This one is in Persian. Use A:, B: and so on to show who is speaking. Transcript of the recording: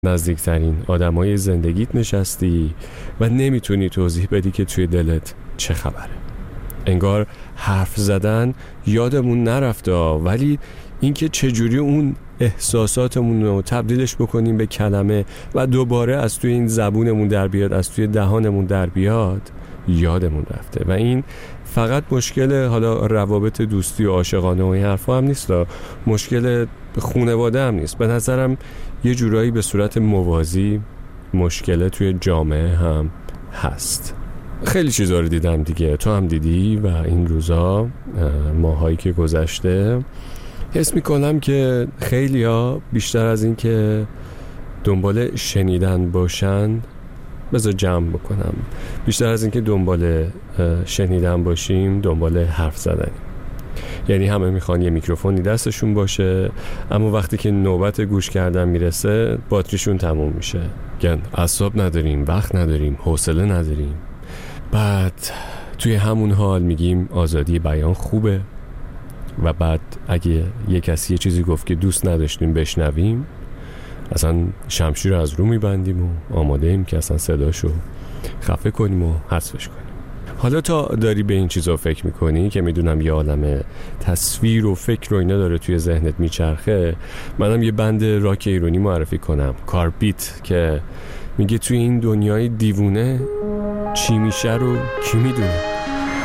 A: نزدیکترین آدمای زندگیت نشستی و نمیتونی توضیح بدی که توی دلت چه خبره. انگار حرف زدن یادمون نرفته، ولی اینکه چجوری اون احساساتمون رو تبدیلش بکنیم به کلمه و دوباره از توی این زبونمون در بیاد، از توی دهانمون در بیاد، یادمون رفته. و این فقط مشکل حالا روابط دوستی و عاشقانه و این حرفا هم نیست، مشکل خانواده هم نیست. به نظرم یه جورایی به صورت موازی مشکل توی جامعه هم هست. خیلی چیزا رو دیدم دیگه، تو هم دیدی و این روزا ماهایی که گذشته حس میکنم که خیلی ها بیشتر از این که دنبال شنیدن باشن، بذار جمع بکنم، بیشتر از این که دنبال شنیدن باشیم دنبال حرف زدن. یعنی همه میخوان یه میکروفونی دستشون باشه، اما وقتی که نوبت گوش کردن میرسه باتریشون تموم میشه. اعصاب نداریم، وقت نداریم، حوصله نداریم. بعد توی همون حال میگیم آزادی بیان خوبه و بعد اگه یه کسی یه چیزی گفت که دوست نداشتیم بشنویم، اصلا شمشیر رو از رو میبندیم و آماده ایم که اصلا صداشو خفه کنیم و حذفش کنیم. حالا تا داری به این چیزا فکر میکنی که میدونم یه عالمه تصویر و فکر و اینا داره توی ذهنت میچرخه، منم یه بند راک ایرانی معرفی کنم، کاربیت، که میگه توی این دنیای دیوونه چی میشه رو کی میدونه.